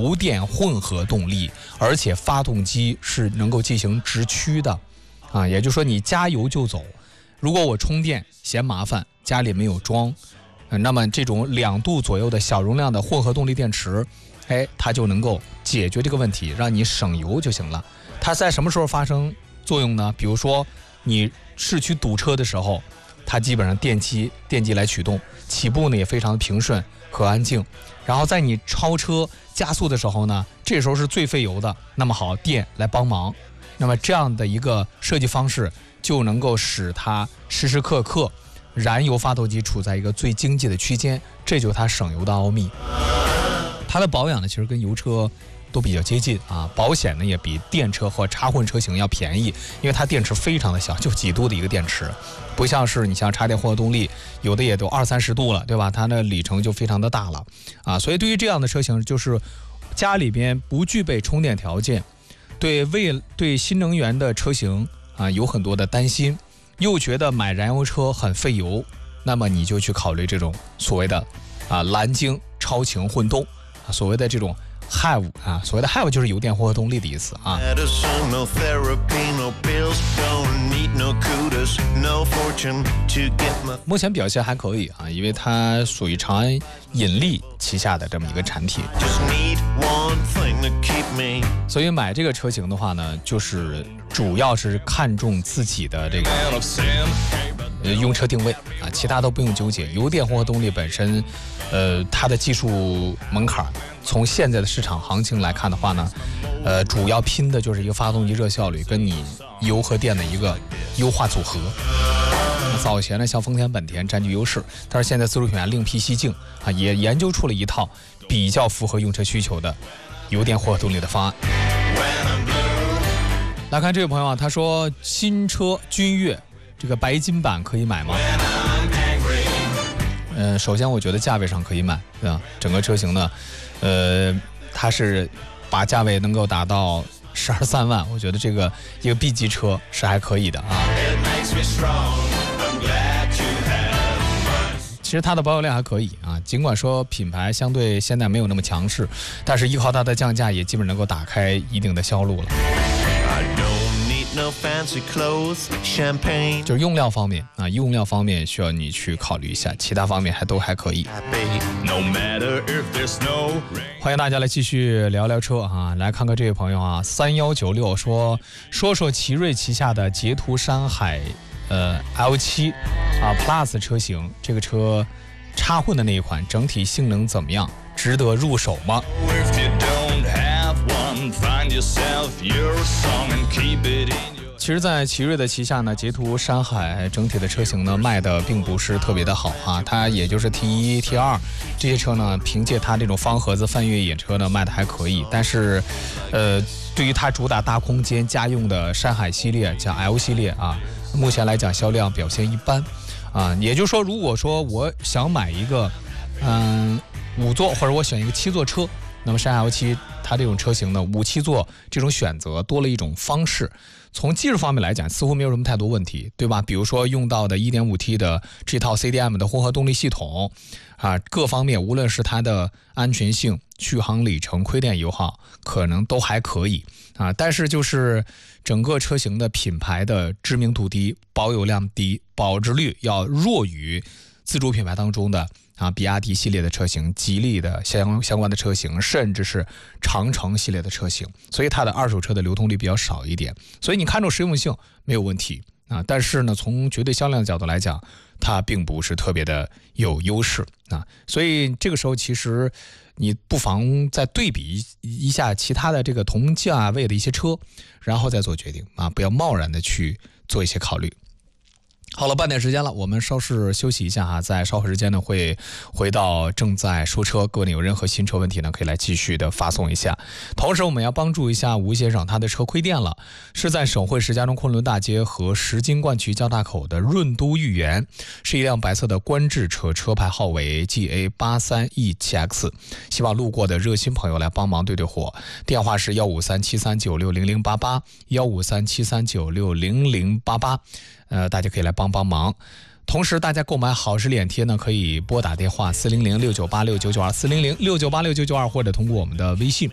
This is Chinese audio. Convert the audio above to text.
油电混合动力，而且发动机是能够进行直驱的啊，也就是说你加油就走。如果我充电嫌麻烦，家里没有装，那么这种2度左右的小容量的混合动力电池，它就能够解决这个问题，让你省油就行了。它在什么时候发生作用呢？比如说你市区堵车的时候，它基本上电机来驱动，起步呢也非常的平顺和安静。然后在你超车加速的时候呢，这时候是最费油的，那么好，电来帮忙。那么这样的一个设计方式就能够使它时时刻刻燃油发动机处在一个最经济的区间，这就是它省油的奥秘。它的保养呢其实跟油车都比较接近啊，保险呢也比电车或插混车型要便宜，因为它电池非常的小，就几度的一个电池，不像是你像插电混合动力，有的也都20-30度了，对吧？它的里程就非常的大了啊，所以对于这样的车型，就是家里边不具备充电条件，对新能源的车型啊有很多的担心，又觉得买燃油车很费油，那么你就去考虑这种所谓的蓝鲸超轻混动啊，所谓的这种Have 啊，所谓的 Have 就是油电混合动力的意思啊。目前表现还可以啊，因为它属于长安引力旗下的这么一个产品，所以买这个车型的话呢，就是主要是看重自己的这个用车定位啊，其他都不用纠结。油电混合动力本身，它的技术门槛，从现在的市场行情来看的话呢，主要拼的就是一个发动机热效率跟你油和电的一个优化组合。早前呢，像丰田、本田占据优势，但是现在自主品牌另辟蹊径啊，也研究出了一套比较符合用车需求的油电混合动力的方案。来看这位朋友啊，他说新车君越这个白金版可以买吗？首先我觉得价位上可以买，对吧？整个车型呢，它是把价位能够达到12-13万，我觉得这个一个 B 级车是还可以的啊。其实它的保有量还可以啊，尽管说品牌相对现在没有那么强势，但是依靠它的降价也基本能够打开一定的销路了。就是用料方面啊，用料方面需要你去考虑一下，其他方面还可以。欢迎大家来继续聊聊车啊，来看看这位朋友啊，3196说奇瑞旗下的捷途山海L7 Plus 车型，这个车插混的那一款整体性能怎么样？值得入手吗？其实在奇瑞的旗下呢，捷途山海整体的车型呢卖的并不是特别的好啊，它也就是 T1、T2 这些车呢，凭借它这种方盒子泛越野车呢卖的还可以，但是对于它主打大空间家用的山海系列叫 L 系列啊，目前来讲销量表现一般啊，也就是说如果说我想买一个5座或者我选一个7座车，那么山海 L7 它这种车型呢5、7座这种选择多了一种方式，从技术方面来讲似乎没有什么太多问题，对吧？比如说用到的 1.5T 的这套 CDM 的混合动力系统啊，各方面无论是它的安全性、续航里程、亏电油耗可能都还可以啊，但是就是整个车型的品牌的知名度低，保有量低，保值率要弱于自主品牌当中的比亚迪系列的车型、吉利的相关的车型，甚至是长城系列的车型，所以它的二手车的流通率比较少一点，所以你看重实用性没有问题啊，但是呢，从绝对销量的角度来讲，它并不是特别的有优势啊，所以这个时候其实你不妨再对比一下其他的这个同价位的一些车，然后再做决定啊，不要贸然的去做一些考虑。好了，半点时间了，我们稍事休息一下在稍后时间呢会回到正在说车，各位有任何新车问题呢可以来继续的发送一下。同时我们要帮助一下吴先生，他的车亏电了，是在省会石家庄昆仑大街和石金冠渠交大口的润都豫园，是一辆白色的观致车，车牌号为 GA83EX， 希望路过的热心朋友来帮忙对火，电话是15373960088 15373960088，大家可以来帮忙。同时大家购买好时脸贴呢，可以拨打电话400698699240069869992，或者通过我们的微信